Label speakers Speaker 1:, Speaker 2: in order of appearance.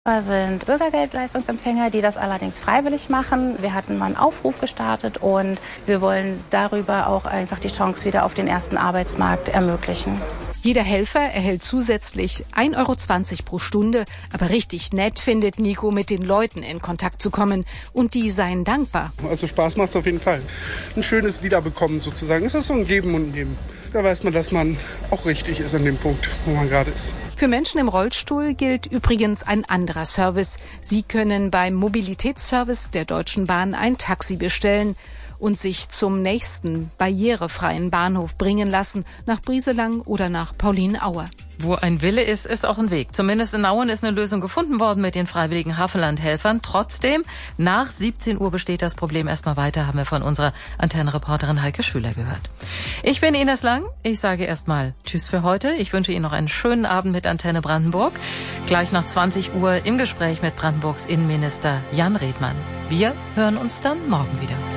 Speaker 1: Wir sind Bürgergeldleistungsempfänger, die das allerdings freiwillig machen. Wir hatten mal einen Aufruf gestartet und wir wollen darüber auch einfach die Chance wieder auf den ersten Arbeitsmarkt ermöglichen.
Speaker 2: Jeder Helfer erhält zusätzlich 1,20 € pro Stunde. Aber richtig nett findet Nico, mit den Leuten in Kontakt zu kommen. Und die seien dankbar.
Speaker 3: Also Spaß macht's auf jeden Fall. Ein schönes Wiederbekommen sozusagen. Es ist so ein Geben und Nehmen. Da weiß man, dass man auch richtig ist an dem Punkt, wo man gerade ist.
Speaker 2: Für Menschen im Rollstuhl gilt übrigens ein anderer Service. Sie können beim Mobilitätsservice der Deutschen Bahn ein Taxi bestellen und sich zum nächsten barrierefreien Bahnhof bringen lassen, nach Brieselang oder nach Paulinenaue.
Speaker 4: Wo ein Wille ist, ist auch ein Weg. Zumindest in Auen ist eine Lösung gefunden worden mit den freiwilligen Havelland-Helfern. Trotzdem, nach 17 Uhr besteht das Problem erstmal weiter, haben wir von unserer Antenne-Reporterin Heike Schüler gehört. Ich bin Ines Lang. Ich sage erstmal Tschüss für heute. Ich wünsche Ihnen noch einen schönen Abend mit Antenne Brandenburg. Gleich nach 20 Uhr im Gespräch mit Brandenburgs Innenminister Jan Redmann. Wir hören uns dann morgen wieder.